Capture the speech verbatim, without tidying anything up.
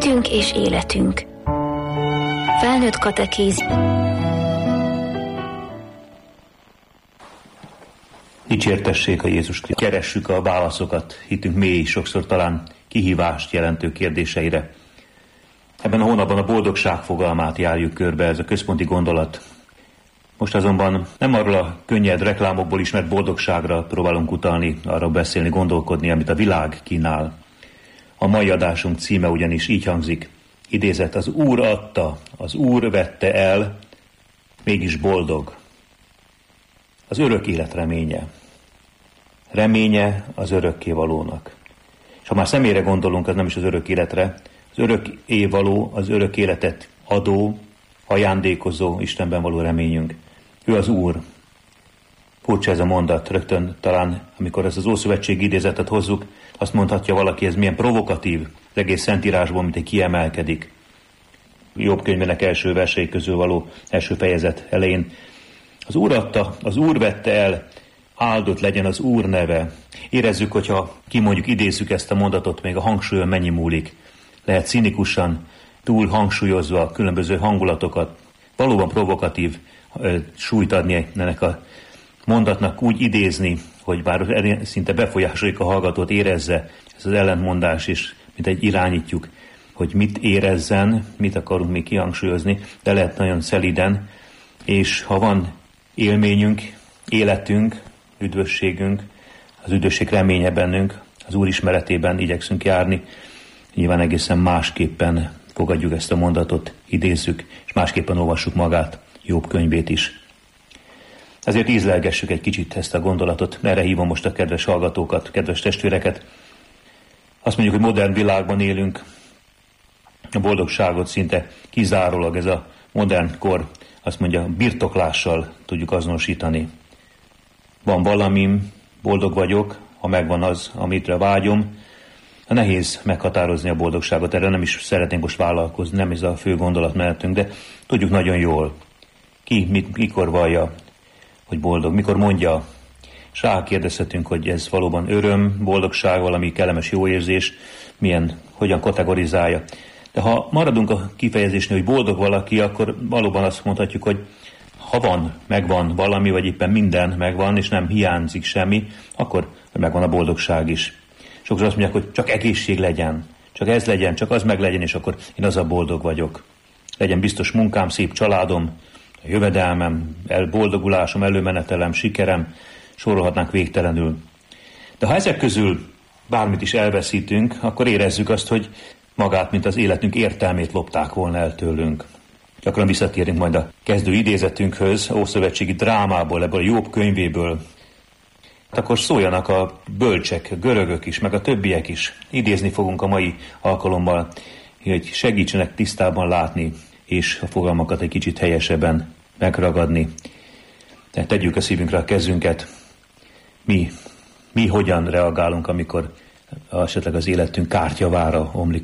Hitünk és életünk. Felnőtt katekéz. Dicsértessék a Jézus Krisztus. Keressük a válaszokat hitünk mély, sokszor talán kihívást jelentő kérdéseire. Ebben a hónapban a boldogság fogalmát járjuk körbe, ez a központi gondolat. Most azonban nem arról a könnyed reklámokból ismert boldogságra próbálunk utalni, arra beszélni, gondolkodni, amit a világ kínál. A mai adásunk címe ugyanis így hangzik, idézet, az Úr adta, az Úr vette el, mégis boldog. Az örök élet reménye. Reménye az örökkévalónak. És ha már személyre gondolunk, az nem is az örök életre, az örökkévaló, az örök életet adó, ajándékozó, Istenben való reményünk. Ő az Úr. Furcsa ez a mondat, rögtön talán, amikor ezt az Ószövetségi idézetet hozzuk, azt mondhatja valaki, ez milyen provokatív, az egész Szentírásból, mint egy kiemelkedik. Jobb könyvének első versei közül való első fejezet elején. Az Úr adta, az Úr vette el, áldott legyen az Úr neve. Érezzük, hogyha kimondjuk, idézzük ezt a mondatot, még a hangsúlyon mennyi múlik. Lehet cinikusan, túl hangsúlyozva különböző hangulatokat, valóban provokatív ö, súlyt adni ennek a mondatnak, úgy idézni, hogy bár szinte befolyásoljuk a hallgatót, érezze ez az ellentmondás is, mint egy irányítjuk, hogy mit érezzen, mit akarunk még kihangsúlyozni, de lehet nagyon szeliden, és ha van élményünk, életünk, üdvösségünk, az üdvösség reménye bennünk, az Úr ismeretében igyekszünk járni, nyilván egészen másképpen fogadjuk ezt a mondatot, idézzük, és másképpen olvassuk magát, Jobb könyvét is. Ezért ízlelgessük egy kicsit ezt a gondolatot, erre hívom most a kedves hallgatókat, kedves testvéreket. Azt mondjuk, hogy modern világban élünk, a boldogságot szinte kizárólag ez a modern kor, azt mondja, birtoklással tudjuk azonosítani. Van valamim, boldog vagyok, ha megvan az, amitre vágyom. Nehéz meghatározni a boldogságot, erre nem is szeretnénk most vállalkozni, nem ez a fő gondolat mellettünk, de tudjuk nagyon jól. Ki, mit, mikor vallja, hogy boldog, mikor mondja, és rákérdezhetünk, hogy ez valóban öröm, boldogság, valami kellemes jó érzés, milyen, hogyan kategorizálja. De ha maradunk a kifejezésnél, hogy boldog valaki, akkor valóban azt mondhatjuk, hogy ha van, megvan valami, vagy éppen minden megvan, és nem hiányzik semmi, akkor megvan a boldogság is. Sokszor azt mondják, hogy csak egészség legyen, csak ez legyen, csak az meg legyen, és akkor én azzal boldog vagyok. Legyen biztos munkám, szép családom, jövedelmem, elboldogulásom, előmenetelem, sikerem, sorolhatnánk végtelenül. De ha ezek közül bármit is elveszítünk, akkor érezzük azt, hogy magát, mint az életünk értelmét lopták volna el tőlünk. Gyakran visszatérünk majd a kezdő idézetünkhöz, ószövetségi drámából, ebből a Jobb könyvéből. Akkor szóljanak a bölcsek, a görögök is, meg a többiek is. Idézni fogunk a mai alkalommal, hogy segítsenek tisztában látni, és a fogalmakat egy kicsit helyesebben megragadni. Tehát tegyük a szívünkre a kezünket. Mi, mi hogyan reagálunk, amikor esetleg az életünk kártyavára omlik